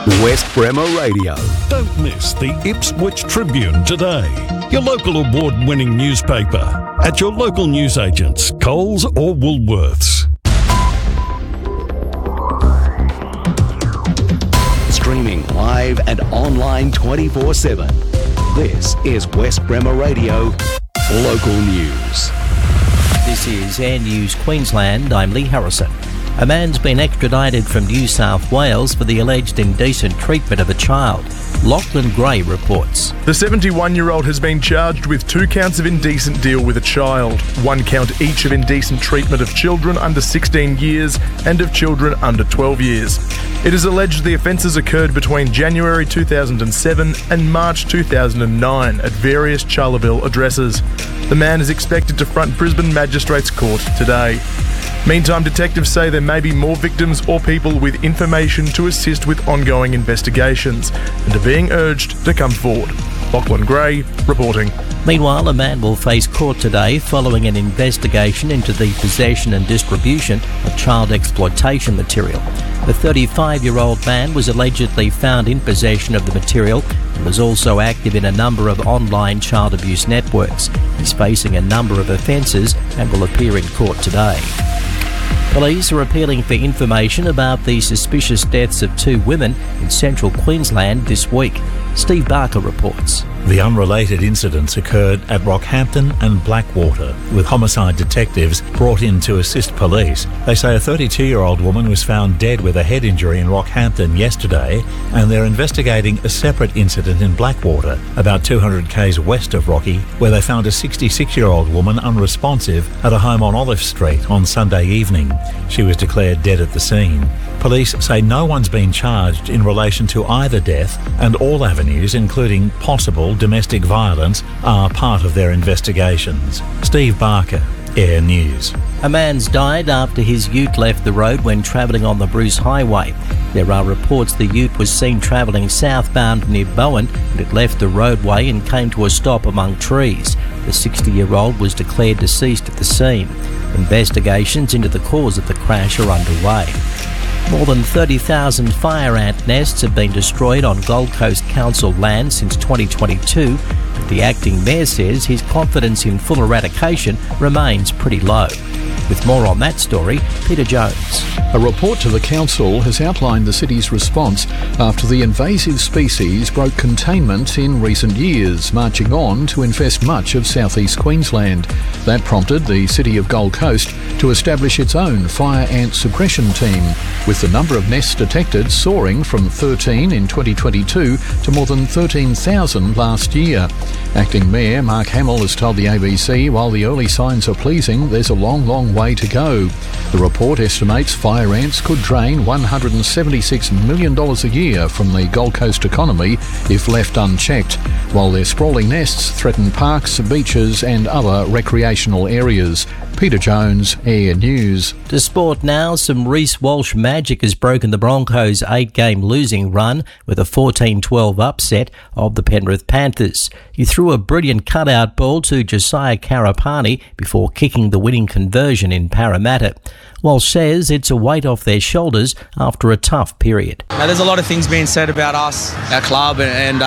West Bremer Radio. Don't miss the Ipswich Tribune today, your local award-winning newspaper, at your local newsagents, Coles or Woolworths. Streaming live and online 24/7. This is West Bremer Radio, local news. This is Air News Queensland. I'm Lee Harrison. A man's been extradited from New South Wales for the alleged indecent treatment of a child. Lachlan Gray reports. The 71-year-old has been charged with 2 counts of indecent deal with a child, 1 count each of indecent treatment of children under 16 years and of children under 12 years. It is alleged the offences occurred between January 2007 and March 2009 at various Charleville addresses. The man is expected to front Brisbane Magistrates Court today. Meantime, detectives say there may be more victims or people with information to assist with ongoing investigations and are being urged to come forward. Lachlan Gray reporting. Meanwhile, a man will face court today following an investigation into the possession and distribution of child exploitation material. The 35-year-old man was allegedly found in possession of the material and was also active in a number of online child abuse networks. He's facing a number of offences and will appear in court today. Police are appealing for information about the suspicious deaths of 2 women in central Queensland this week. Steve Barker reports. The unrelated incidents occurred at Rockhampton and Blackwater, with homicide detectives brought in to assist police. They say a 32-year-old woman was found dead with a head injury in Rockhampton yesterday, and they're investigating a separate incident in Blackwater, about 200 k's west of Rocky, where they found a 66-year-old woman unresponsive at a home on Olive Street on Sunday evening. She was declared dead at the scene. Police say no one's been charged in relation to either death, and all avenues, including possible domestic violence, are part of their investigations. Steve Barker, Air News. A man's died after his ute left the road when travelling on the Bruce Highway. There are reports the ute was seen travelling southbound near Bowen, but it left the roadway and came to a stop among trees. The 60-year-old was declared deceased at the scene. Investigations into the cause of the crash are underway. More than 30,000 fire ant nests have been destroyed on Gold Coast Council land since 2022, but the acting mayor says his confidence in full eradication remains pretty low. With more on that story, Peter Jones. A report to the council has outlined the city's response after the invasive species broke containment in recent years, marching on to infest much of southeast Queensland. That prompted the City of Gold Coast to establish its own fire ant suppression team, with the number of nests detected soaring from 13 in 2022 to more than 13,000 last year. Acting Mayor Mark Hamill has told the ABC while the early signs are pleasing, there's a long way to go. The report estimates fire ants could drain $176 million a year from the Gold Coast economy if left unchecked, while their sprawling nests threaten parks, beaches and other recreational areas. Peter Jones, Air News. To sport now, some Reece Walsh magic has broken the Broncos' 8-game losing run with a 14-12 upset of the Penrith Panthers. He threw a brilliant cutout ball to Josiah Karapani before kicking the winning conversion in Parramatta. Walsh says it's a weight off their shoulders after a tough period. Now, there's a lot of things being said about us, our club and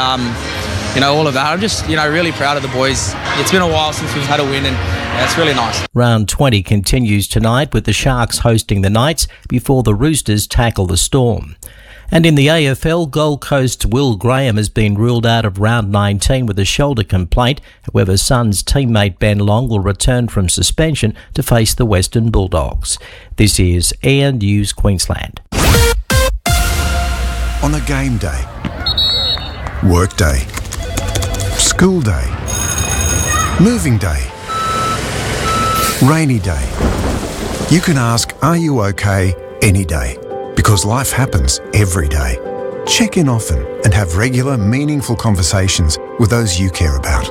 all of that. I'm just, really proud of the boys. It's been a while since we've had a win and it's really nice. Round 20 continues tonight with the Sharks hosting the Knights before the Roosters tackle the Storm. And in the AFL, Gold Coast's Will Graham has been ruled out of round 19 with a shoulder complaint. However, Suns teammate Ben Long will return from suspension to face the Western Bulldogs. This is Air News Queensland. On a game day, work day, school day, moving day, rainy day, you can ask, are you okay, any day? Because life happens every day. Check in often and have regular, meaningful conversations with those you care about.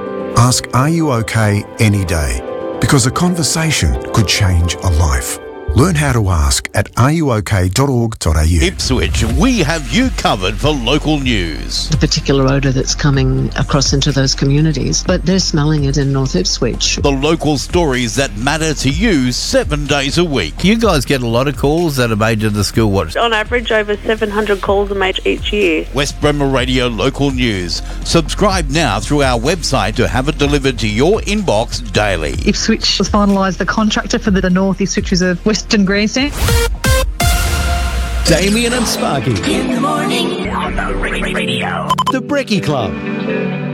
Ask, are you okay, any day? Because a conversation could change a life. Learn how to ask at ruok.org.au. Ipswich, we have you covered for local news. The particular odour that's coming across into those communities, but they're smelling it in North Ipswich. The local stories that matter to you 7 days a week. You guys get a lot of calls that are made to the school watch. On average, over 700 calls are made each year. West Bremer Radio Local News. Subscribe now through our website to have it delivered to your inbox daily. Ipswich has finalised the contractor for the North Ipswich is a Western Grandstand. Damien and Sparky. In the morning on the radio. The Brekkie Club.